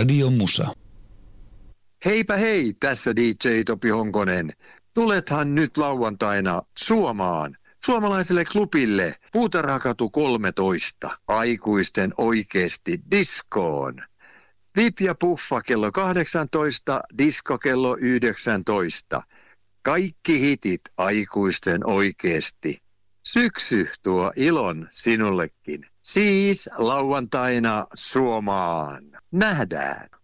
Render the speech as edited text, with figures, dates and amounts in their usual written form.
Radio Musa. Heipä hei, tässä DJ Topi Honkonen. Tulethan nyt lauantaina Suomaan, suomalaiselle klubille, Puutarhakatu 13, aikuisten oikeesti diskoon. VIP ja puffa kello 18, disko kello 19. Kaikki hitit aikuisten oikeesti. Syksy tuo ilon sinullekin. Siis lauantaina Suomaan. Nähdään.